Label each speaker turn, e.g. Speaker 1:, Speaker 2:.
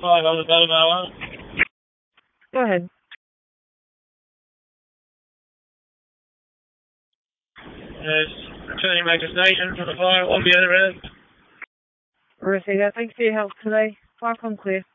Speaker 1: 5 on the Belmar 1.
Speaker 2: Go ahead.
Speaker 1: There's turning back to station for the fire on the other end.
Speaker 2: Receiver, thanks for your help today. 5 on clear.